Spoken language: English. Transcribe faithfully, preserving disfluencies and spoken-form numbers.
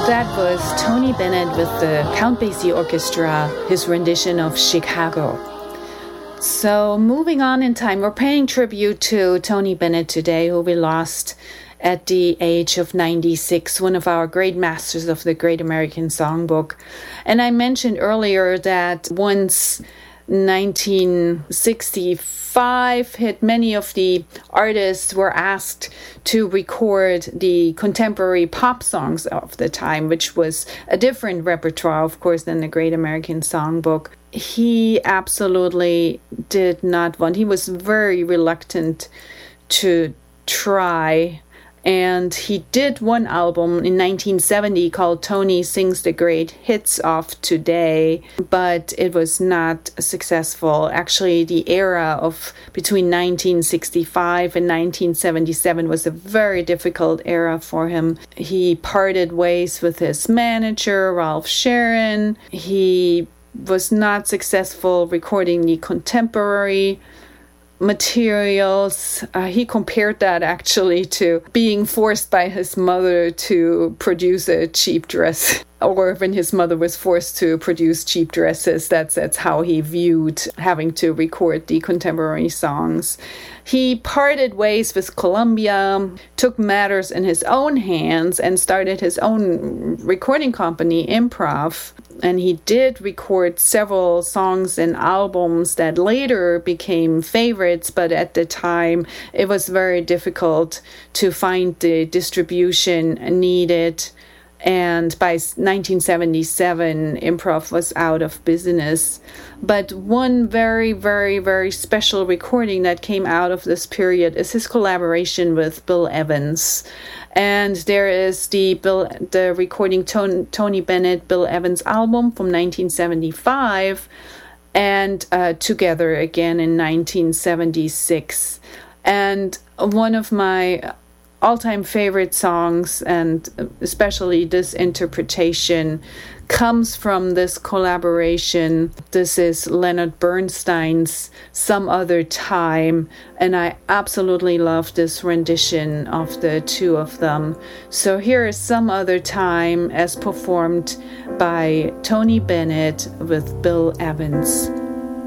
That was Tony Bennett with the Count Basie Orchestra, his rendition of Chicago. So moving on in time, we're paying tribute to Tony Bennett today, who we lost at the age of ninety-six, one of our great masters of the Great American Songbook. And I mentioned earlier that once nineteen sixty-five hit, many of the artists were asked to record the contemporary pop songs of the time, which was a different repertoire, of course, than the Great American Songbook. He absolutely did not want, he was very reluctant to try. And he did one album in nineteen seventy called Tony Sings the Great Hits of Today, but it was not successful. Actually, the era of between nineteen sixty-five and nineteen seventy-seven was a very difficult era for him. He parted ways with his manager, Ralph Sharon. He was not successful recording the contemporary materials. Uh, he compared that actually to being forced by his mother to produce a cheap dress, or when his mother was forced to produce cheap dresses. That's that's how he viewed having to record the contemporary songs. He parted ways with Columbia, took matters in his own hands, and started his own recording company, Improv. And he did record several songs and albums that later became favorites, but at the time it was very difficult to find the distribution needed. And by nineteen seventy-seven, Improv was out of business. But one very, very, very special recording that came out of this period is his collaboration with Bill Evans. And there is the Bill, the recording Tony, Tony Bennett, Bill Evans album from nineteen seventy-five, and uh, Together again in nineteen seventy-six. And one of my all-time favorite songs, and especially this interpretation, comes from this collaboration. This is Leonard Bernstein's Some Other Time, and I absolutely love this rendition of the two of them. So here is Some Other Time as performed by Tony Bennett with Bill Evans.